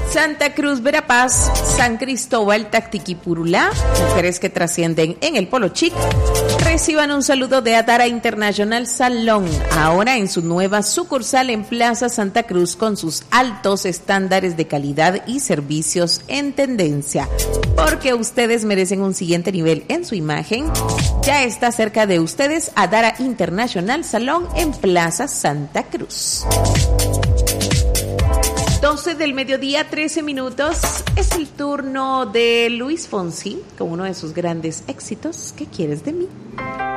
Santa Cruz, Verapaz, San Cristóbal, Tactiquipurulá, mujeres que trascienden en el Polo Chic. Reciban un saludo de Adara International Salón, ahora en su nueva sucursal en Plaza Santa Cruz con sus altos estándares de calidad y servicios en tendencia. Porque ustedes merecen un siguiente nivel en su imagen. Ya está cerca de ustedes Adara International Salón en Plaza Santa Cruz. 12 del mediodía, 13 minutos. Es el turno de Luis Fonsi con uno de sus grandes éxitos. ¿Qué quieres de mí?